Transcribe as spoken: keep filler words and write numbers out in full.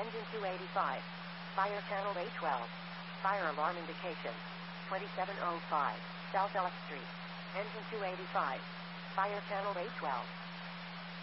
Engine two eighty-five. Fire channel A twelve. Fire alarm indication. twenty-seven oh five. South Elk Street. Engine two eighty-five. Fire channel A twelve.